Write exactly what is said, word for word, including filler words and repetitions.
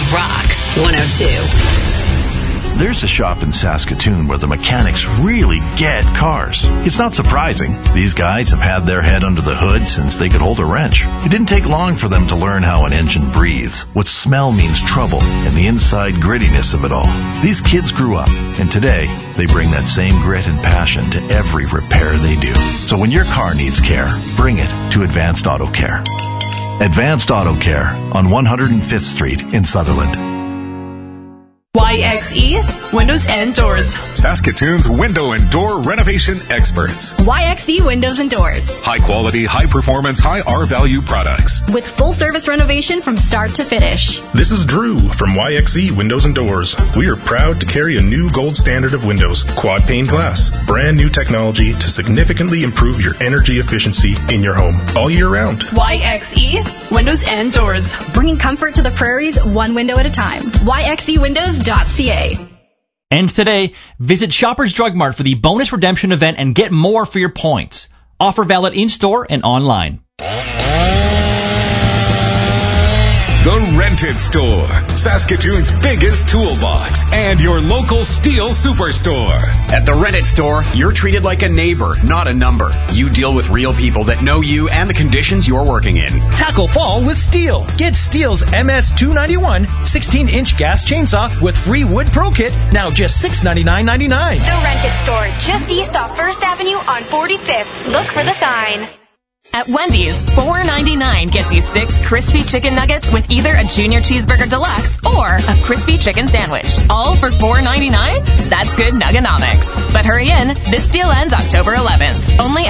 Rock one oh two. There's a shop in Saskatoon where the mechanics really get cars. It's not surprising. These guys have had their head under the hood since they could hold a wrench. It didn't take long for them to learn how an engine breathes, what smell means trouble, and the inside grittiness of it all. These kids grew up, and today they bring that same grit and passion to every repair they do. So when your car needs care, bring it to Advanced Auto Care. Advanced Auto Care on one hundred fifth Street in Sutherland. Y X E, Windows and Doors. Saskatoon's window and door renovation experts. Y X E Windows and Doors. High quality, high performance, high R value products. With full service renovation from start to finish. This is Drew from Y X E Windows and Doors. We are proud to carry a new gold standard of windows, quad pane glass. Brand new technology to significantly improve your energy efficiency in your home all year round. Y X E, Windows and Doors. Bringing comfort to the prairies one window at a time. Y X E Windows dot C A. Ends today. Visit Shoppers Drug Mart for the bonus redemption event and get more for your points. Offer valid in-store and online. The Rented Store, Saskatoon's biggest toolbox, and your local Steel Superstore. At the Rented Store, you're treated like a neighbor, not a number. You deal with real people that know you and the conditions you're working in. Tackle fall with Steel. Get Steel's M S two ninety-one sixteen inch gas chainsaw with free wood pro kit, now just six ninety-nine ninety-nine. The Rented Store, just east off First Avenue on forty-fifth. Look for the sign. At Wendy's, four ninety-nine gets you six crispy chicken nuggets with either a junior cheeseburger deluxe or a crispy chicken sandwich. All for four ninety-nine? That's good nuggenomics. But hurry in, this deal ends October eleventh. Only